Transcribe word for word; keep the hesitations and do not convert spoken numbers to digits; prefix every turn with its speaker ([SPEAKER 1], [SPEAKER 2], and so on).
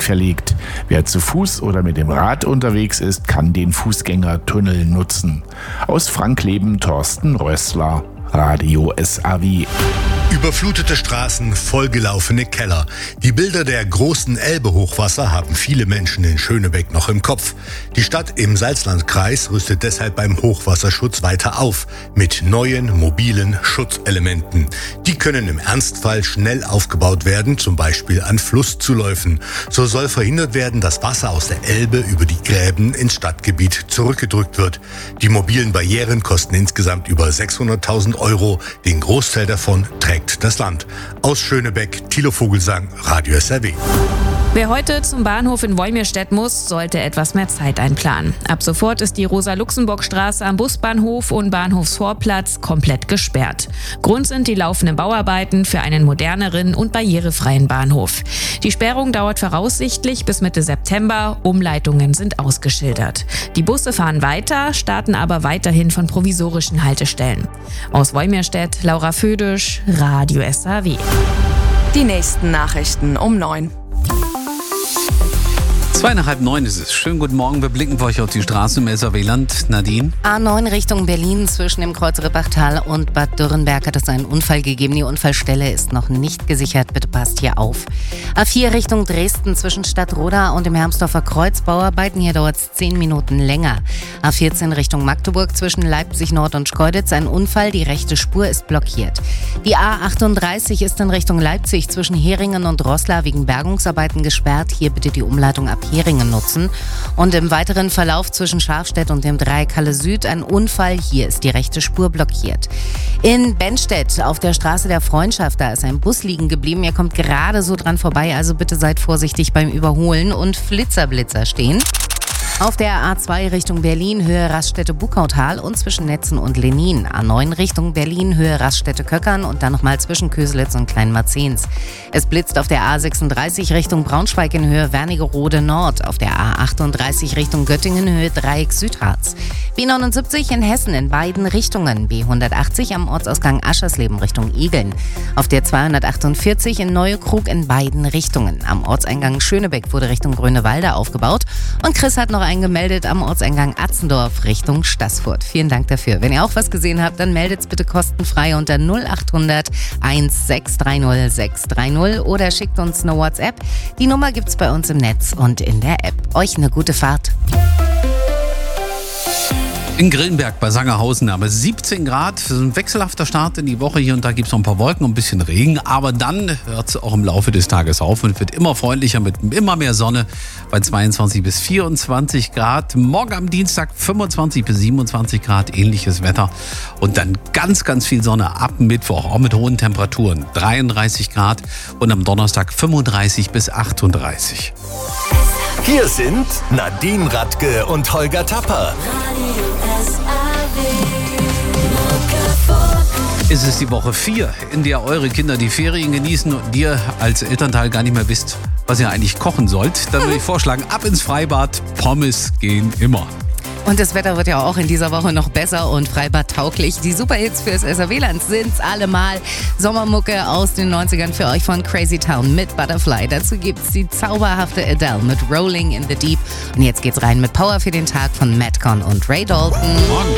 [SPEAKER 1] verlegt. Wer zu Fuß oder mit dem Rad unterwegs ist, kann den Fußgängertunnel nutzen. Aus Frankleben Thorsten Rössler, Radio S A W.
[SPEAKER 2] Überflutete Straßen, vollgelaufene Keller. Die Bilder der großen Elbe-Hochwasser haben viele Menschen in Schönebeck noch im Kopf. Die Stadt im Salzlandkreis rüstet deshalb beim Hochwasserschutz weiter auf mit neuen mobilen Schutzelementen. Die können im Ernstfall schnell aufgebaut werden, zum Beispiel an Flusszuläufen. So soll verhindert werden, dass Wasser aus der Elbe über die Gräben ins Stadtgebiet zurückgedrückt wird. Die mobilen Barrieren kosten insgesamt über sechshunderttausend Euro. Den Großteil davon trägt das Land. Aus Schönebeck, Thilo Vogelsang, Radio S R W.
[SPEAKER 3] Wer heute zum Bahnhof in Wolmirstedt muss, sollte etwas mehr Zeit einplanen. Ab sofort ist die Rosa-Luxemburg-Straße am Busbahnhof und Bahnhofsvorplatz komplett gesperrt. Grund sind die laufenden Bauarbeiten für einen moderneren und barrierefreien Bahnhof. Die Sperrung dauert voraussichtlich bis Mitte September. Umleitungen sind ausgeschildert. Die Busse fahren weiter, starten aber weiterhin von provisorischen Haltestellen. Aus Wolmirstedt, Laura Födisch, Radio S A W.
[SPEAKER 4] Die nächsten Nachrichten um neun.
[SPEAKER 5] Zweieinhalb neun ist es. Schönen guten Morgen. Wir blicken für euch auf die Straße im S A W-Land. Nadine?
[SPEAKER 6] A neun Richtung Berlin zwischen dem Kreuz Rippachtal und Bad Dürrenberg hat es einen Unfall gegeben. Die Unfallstelle ist noch nicht gesichert. Bitte passt hier auf. A vier Richtung Dresden zwischen Stadtroda und dem Hermsdorfer Kreuz. Bauarbeiten. Hier dauert es zehn Minuten länger. A vierzehn Richtung Magdeburg zwischen Leipzig Nord und Schkeuditz. Ein Unfall. Die rechte Spur ist blockiert. Die A achtunddreißig ist in Richtung Leipzig zwischen Heringen und Roßla wegen Bergungsarbeiten gesperrt. Hier bitte die Umleitung ab Heringen nutzen. Und im weiteren Verlauf zwischen Scharfstedt und dem Dreieck Halle Süd ein Unfall. Hier ist die rechte Spur blockiert. In Bennstedt auf der Straße der Freundschaft, da ist ein Bus liegen geblieben. Ihr kommt gerade so dran vorbei, also bitte seid vorsichtig beim Überholen und Flitzerblitzer stehen. Auf der A zwei Richtung Berlin, Höhe Raststätte-Buckautal und zwischen Netzen und Lenin. A neun Richtung Berlin, Höhe Raststätte-Köckern und dann nochmal zwischen Köselitz und Kleinmarzens. Es blitzt auf der A sechsunddreißig Richtung Braunschweig in Höhe Wernigerode Nord. Auf der A achtunddreißig Richtung Göttingen, Höhe Dreieck Südharz. B neunundsiebzig in Hessen in beiden Richtungen. B hundertachtzig am Ortsausgang Aschersleben Richtung Egeln. Auf der zweihundertachtundvierzig in Neuekrug in beiden Richtungen. Am Ortseingang Schönebeck wurde Richtung Grünewalde aufgebaut. Und Chris hat noch eingemeldet am Ortseingang Atzendorf Richtung Staßfurt. Vielen Dank dafür. Wenn ihr auch was gesehen habt, dann meldet's bitte kostenfrei unter null achthundert sechshundertzweiundsiebzig sechshundertdreißig oder schickt uns eine WhatsApp. Die Nummer gibt's bei uns im Netz und in der App. Euch eine gute Fahrt.
[SPEAKER 5] In Grillenberg bei Sangerhausen haben wir siebzehn Grad. Das ist ein wechselhafter Start in die Woche. Hier und da gibt es noch ein paar Wolken und ein bisschen Regen. Aber dann hört es auch im Laufe des Tages auf und wird immer freundlicher mit immer mehr Sonne bei zweiundzwanzig bis vierundzwanzig Grad. Morgen am Dienstag fünfundzwanzig bis siebenundzwanzig Grad, ähnliches Wetter. Und dann ganz, ganz viel Sonne ab Mittwoch, auch mit hohen Temperaturen. dreiunddreißig Grad und am Donnerstag fünfunddreißig bis achtunddreißig.
[SPEAKER 7] Hier sind Nadine Radke und Holger Tapper.
[SPEAKER 5] Es ist die Woche vier, in der eure Kinder die Ferien genießen und ihr als Elternteil gar nicht mehr wisst, was ihr eigentlich kochen sollt. Dann würde ich vorschlagen, ab ins Freibad, Pommes gehen immer.
[SPEAKER 6] Und das Wetter wird ja auch in dieser Woche noch besser und freibadtauglich. Die Superhits fürs S A W-Land sind's allemal. Sommermucke aus den neunzigern für euch von Crazy Town mit Butterfly. Dazu gibt's die zauberhafte Adele mit Rolling in the Deep. Und jetzt geht's rein mit Power für den Tag von Madcon und Ray Dalton.
[SPEAKER 5] Morgen.